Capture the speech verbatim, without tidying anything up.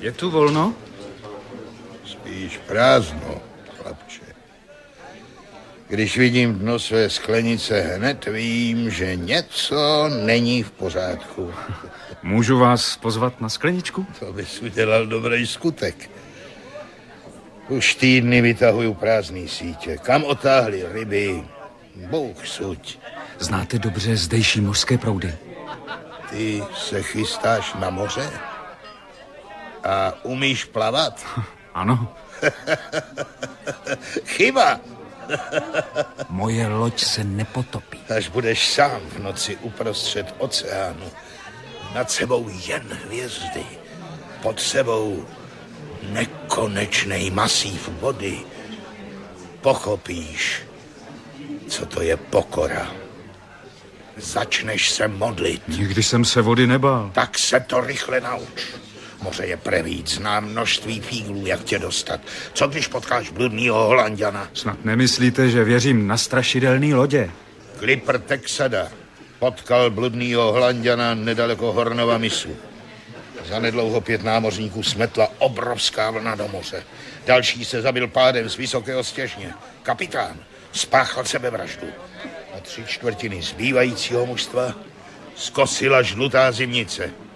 Je tu volno? Spíš prázdno, chlapče. Když vidím dno své sklenice, hned vím, že něco není v pořádku. Můžu vás pozvat na skleničku? To bys udělal dobrý skutek. Už týdny vytahuju prázdný sítě. Kam otáhly ryby? Bůh suď. Znáte dobře zdejší mořské proudy? Ty se chystáš na moře? A umíš plavat? Ano. Chyba! Moje loď se nepotopí. Až budeš sám v noci uprostřed oceánu, nad sebou jen hvězdy, pod sebou nekonečný masív vody, pochopíš, co to je pokora. Začneš se modlit. Nikdy jsem se vody nebál. Tak se to rychle nauč. Moře je prevíc, znám množství fíglů, jak tě dostat. Co když potkáš bludnýho Holanďana? Snad nemyslíte, že věřím na strašidelný lodě? Clipper Texada potkal bludnýho Holanďana nedaleko Hornova mysu. Zanedlouho pět námořníků smetla obrovská vlna do moře. Další se zabil pádem z vysokého stěžně. Kapitán spáchal sebevraždu. A tři čtvrtiny zbývajícího mužstva zkosila žlutá zimnice.